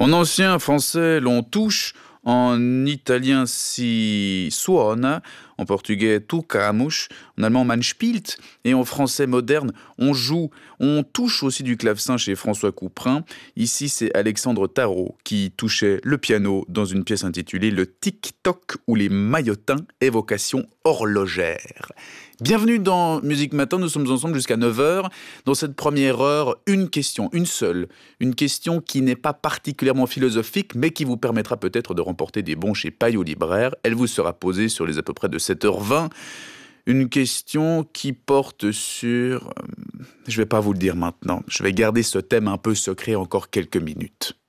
En ancien français, l'on touche, en italien si suona, en portugais tocamos, en allemand man spielt, et en français moderne, on joue. On touche aussi du clavecin chez François Couperin. Ici, c'est Alexandre Tarot qui touchait le piano dans une pièce intitulée Le Tic-Toc ou les Maillotins, évocation horlogère. Bienvenue dans Musique Matin, nous sommes ensemble jusqu'à 9h. Dans cette première heure, une question, une seule. Une question qui n'est pas particulièrement philosophique, mais qui vous permettra peut-être de remporter des bons chez Payot Libraire. Elle vous sera posée sur les à peu près de 7h20. Une question qui porte sur... Je ne vais pas vous le dire maintenant. Je vais garder ce thème un peu secret encore quelques minutes.